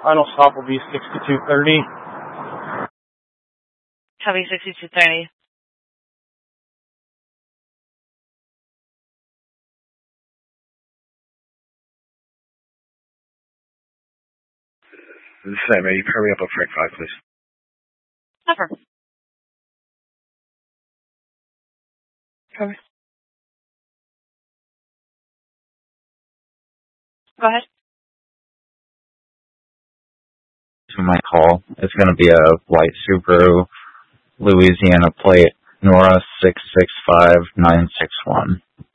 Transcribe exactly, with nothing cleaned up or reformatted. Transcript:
Final stop will be sixty-two thirty. Copy sixty-two thirty. This is Sam. You hurry up on Frank five, please. Never. Copy. Go ahead. To my call, it's going to be a white Subaru, Louisiana plate, Nora six six five nine six one.